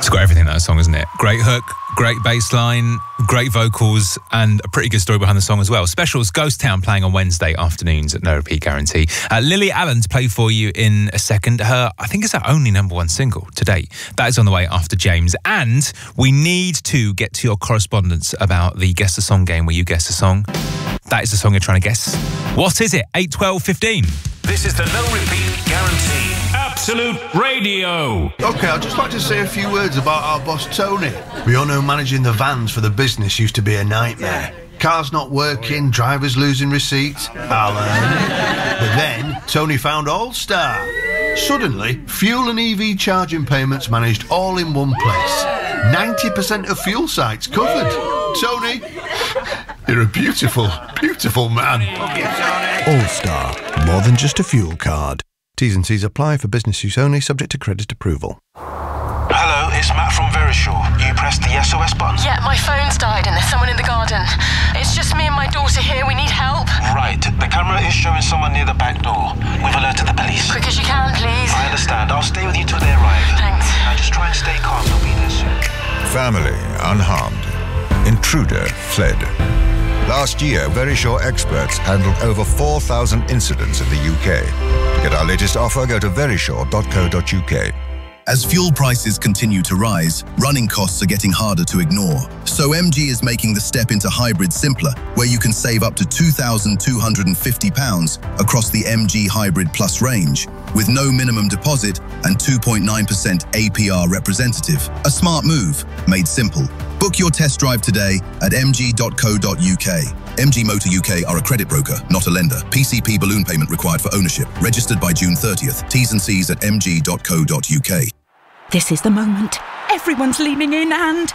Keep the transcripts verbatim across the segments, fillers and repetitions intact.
got everything, that song, isn't it? Great hook, great bass line, great vocals, and a pretty good story behind the song as well. Specials, Ghost Town playing on Wednesday afternoons at No Repeat Guarantee. Uh, Lily Allen to play for you in a second. Her, I think it's her only number one single to date. That is on the way after James. And we need to get to your correspondence about the Guess the Song game where you guess a song. That is the song you're trying to guess. What is it? eight, twelve, fifteen. This is the No Repeat Guarantee. Absolute Radio. OK, I'd just like to say a few words about our boss, Tony. We all know managing the vans for the business used to be a nightmare. Cars not working, drivers losing receipts. Alan. But then, Tony found All-Star. Suddenly, fuel and E V charging payments managed all in one place. ninety percent of fuel sites covered. Tony, you're a beautiful, beautiful man. All-Star, more than just a fuel card. T's and C's apply for business use only, subject to credit approval. Hello, it's Matt from Verisure. You pressed the S O S button? Yeah, my phone's died and there's someone in the garden. It's just me and my daughter here. We need help. Right. The camera is showing someone near the back door. We've alerted the police. Quick as you can, please. I understand. I'll stay with you till they arrive. Thanks. Now just try and stay calm. They'll be there soon. Family unharmed. Intruder fled. Last year, Verisure experts handled over four thousand incidents in the U K. To get our latest offer, go to verisure dot co dot uk. As fuel prices continue to rise, running costs are getting harder to ignore. So M G is making the step into hybrid simpler, where you can save up to two thousand two hundred fifty pounds across the M G Hybrid Plus range, with no minimum deposit and two point nine percent A P R representative. A smart move, made simple. Book your test drive today at m g dot co dot u k. M G Motor U K are a credit broker, not a lender. P C P balloon payment required for ownership. Registered by June thirtieth. T's and C's at m g dot co dot u k. This is the moment. Everyone's leaning in and...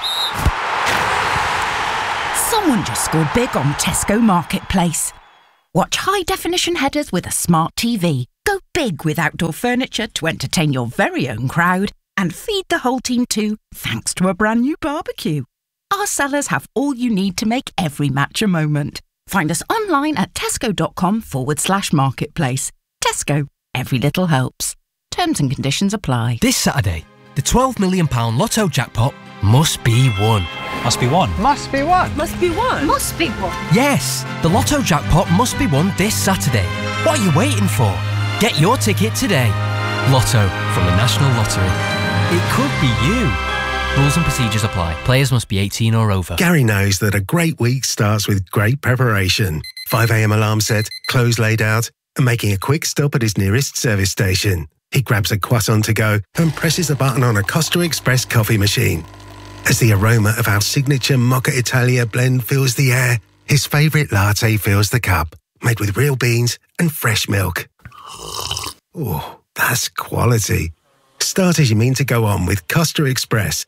someone just scored big on Tesco Marketplace. Watch high-definition headers with a smart T V. Go big with outdoor furniture to entertain your very own crowd. And feed the whole team too, thanks to a brand new barbecue. Our sellers have all you need to make every match a moment. Find us online at tesco.com forward slash marketplace. Tesco, every little helps. Terms and conditions apply. This Saturday, the twelve million pounds Lotto jackpot must be won. Must be won. Must be won. Must be won. Must be won. Yes, the Lotto jackpot must be won this Saturday. What are you waiting for? Get your ticket today. Lotto from the National Lottery. It could be you. Rules and procedures apply. Players must be eighteen or over. Gary knows that a great week starts with great preparation. five a m alarm set, clothes laid out, and making a quick stop at his nearest service station. He grabs a croissant to go and presses a button on a Costa Express coffee machine. As the aroma of our signature Mocha Italia blend fills the air, his favourite latte fills the cup, made with real beans and fresh milk. Oh, that's quality. Start as you mean to go on with Costa Express.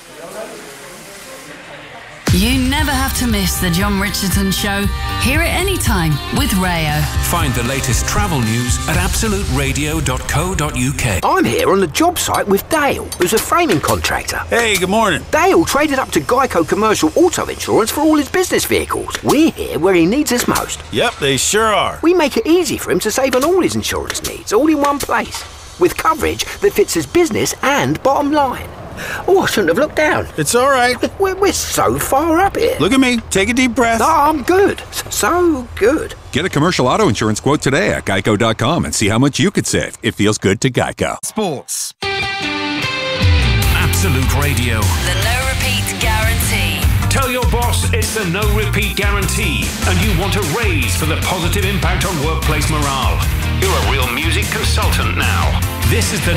You never have to miss the John Richardson Show. Hear it anytime with Rayo. Find the latest travel news at absolute radio dot co dot u k. I'm here on the job site with Dale, who's a framing contractor. Hey, good morning. Dale traded up to Geico Commercial Auto Insurance for all his business vehicles. We're here where he needs us most. Yep, they sure are. We make it easy for him to save on all his insurance needs, all in one place, with coverage that fits his business and bottom line. Oh, I shouldn't have looked down. It's all right. We're, we're so far up here. Look at me. Take a deep breath. No, I'm good. So good. Get a commercial auto insurance quote today at geico dot com and see how much you could save. It feels good to Geico. Sports. Absolute Radio. The no repeat guarantee. Tell your boss it's the no repeat guarantee and you want a raise for the positive impact on workplace morale. You're a real music consultant now. This is the